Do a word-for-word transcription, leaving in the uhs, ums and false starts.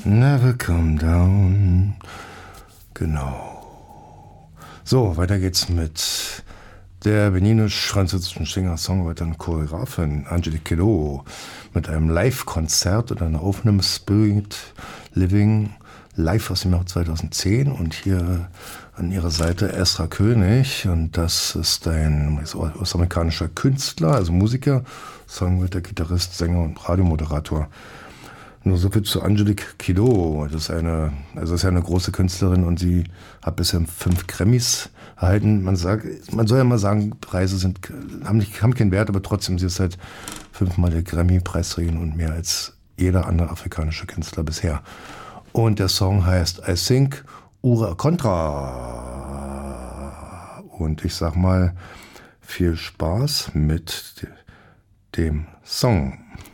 Never come down. Genau. So, weiter geht's mit der beninisch-französischen Singer, Songwriter und Choreografin Angelique Kiddo mit einem Live-Konzert und einer Aufnahme Spirit Living live aus dem Jahr zweitausendzehn und hier an ihrer Seite Ezra König, und das ist ein US-amerikanischer Künstler, also Musiker, Songwriter, Gitarrist, Sänger und Radiomoderator. Nur so viel zu Angelique Kiddo. Das ist eine, also ist ja eine große Künstlerin und sie hat bisher fünf Grammys erhalten. Man sagt, man soll ja mal sagen, Preise sind, haben nicht, haben keinen Wert, aber trotzdem, sie ist halt fünfmal der Grammy-Preisträgerin und mehr als jeder andere afrikanische Künstler bisher. Und der Song heißt I Think Ura Contra. Und ich sag mal, viel Spaß mit dem Song.